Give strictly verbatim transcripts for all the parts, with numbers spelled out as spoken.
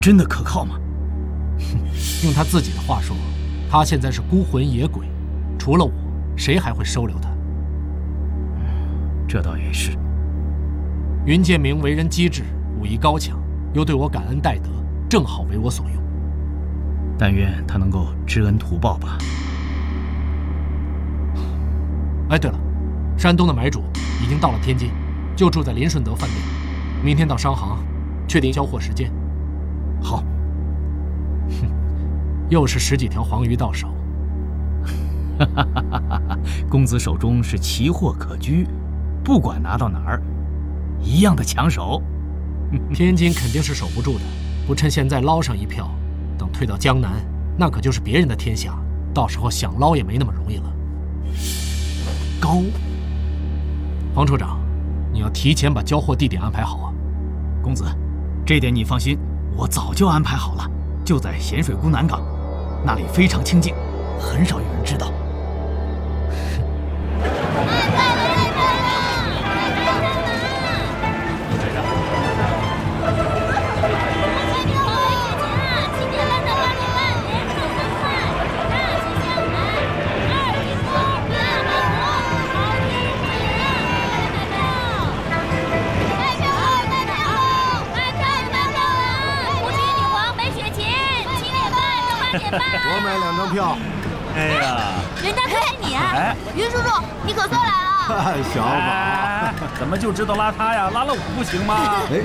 真的可靠吗？ 用他自己的话说，他现在是孤魂野鬼，除了我，谁还会收留他？ 这倒也是。 云建明为人机智，武艺高强，又对我感恩戴德，正好为我所用。 但愿他能够知恩图报吧。 哎，对了，山东的买主已经到了天津，就住在林顺德饭店。明天到商行，确定交货时间。 好。 哼，又是十几条黄鱼到手。 哈哈哈哈哈！公子手中是奇货可居，不管拿到哪儿，一样的抢手。 天津肯定是守不住的，不趁现在捞上一票，等退到江南，那可就是别人的天下，到时候想捞也没那么容易了。 高， 黄处长，你要提前把交货地点安排好啊。 公子，这点你放心，我早就安排好了，就在咸水沽南港，那里非常清静，很少有人知道。 我买两张票。 哎呀， 袁大哥是你啊！ 哎， 云叔叔，你可算来了。 小宝、 哎，怎么就知道拉他呀？拉了我不行吗？ 哎，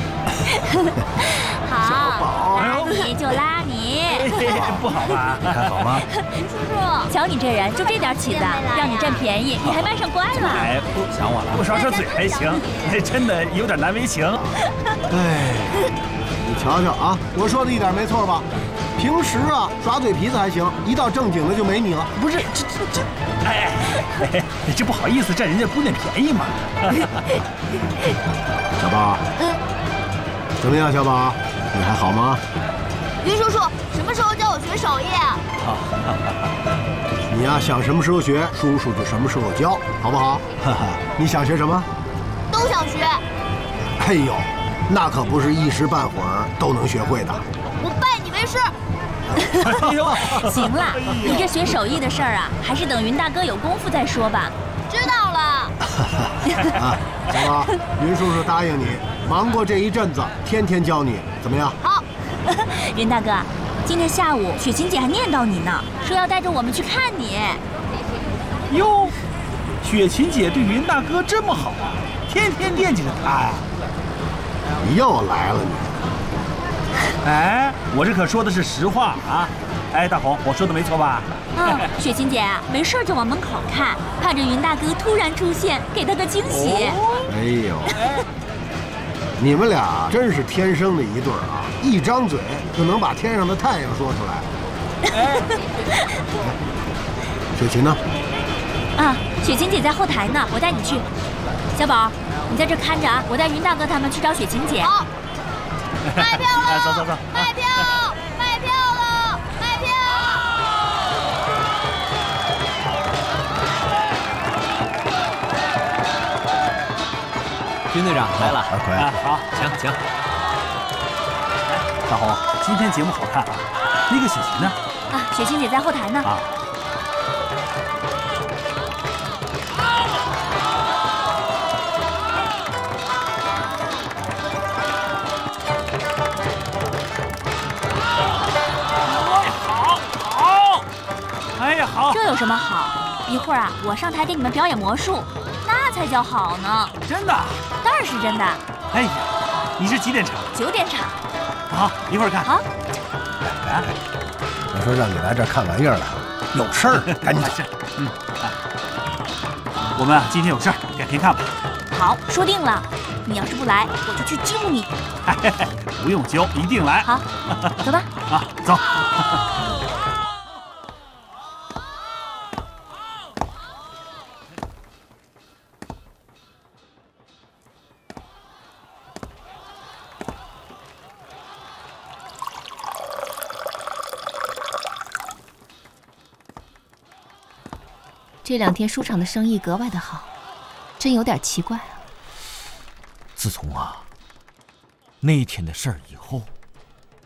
好，拉你就拉你， 不好吧？还好吗？ 云叔叔，瞧你这人，就这点起子，让你占便宜，你还卖上乖了。 哎，不想我了，不耍耍嘴还行，真的有点难为情。 哎，你瞧瞧啊，我说的一点没错吧？平时啊耍嘴皮子还行，一到正经的就没你了。 不是，这这这，哎，哎这不好意思占人家姑娘便宜嘛。 小宝， 嗯， 怎么样，小宝，你还好吗？ 云叔叔，什么时候教我学手艺啊？ 你呀、啊、想什么时候学，叔叔就什么时候教，好不好？你想学什么？ 都想学。 哎呦，那可不是一时半会儿都能学会的。 我拜你为师。 哎呦， 行了，你这学手艺的事儿啊，还是等云大哥有功夫再说吧。知道了。 啊，小宝，云叔叔答应你，忙过这一阵子，天天教你，怎么样？ 好。云大哥，今天下午雪琴姐还念叨你呢，说要带着我们去看你。 哟，雪琴姐对云大哥这么好啊，天天惦记着他呀。 你又来了你。 哎，我这可说的是实话啊！哎，大红，我说的没错吧？ 嗯，雪琴姐没事就往门口看，盼着云大哥突然出现，给他个惊喜。 哦、哎呦，你们俩真是天生的一对啊！一张嘴就能把天上的太阳说出来。哎，雪琴呢？ 啊，雪琴姐在后台呢，我带你去。小宝，你在这看着啊，我带云大哥他们去找雪琴姐。好。卖票了！ 走走走！ 卖票！卖票了！卖票！ 军队长来了， 二奎， 啊，好， 请请。 大红，今天节目好看啊！那个雪琴呢？ 啊，雪琴姐在后台呢。 啊。哎呀，好！ 这有什么好？一会儿啊，我上台给你们表演魔术，那才叫好呢。 真的？ 当然是真的。 哎呀，你是几点场？ 九点场。 好，一会儿看。 好。 来， 我说让你来这儿看玩意儿来，有事儿赶紧走。 嗯，我们啊今天有事儿，改天看吧。 好，说定了。你要是不来，我就去揪你。 不用揪，一定来。 好，走吧。 啊，走。 这两天书场的生意格外的好，真有点奇怪啊。 自从啊那天的事儿以后，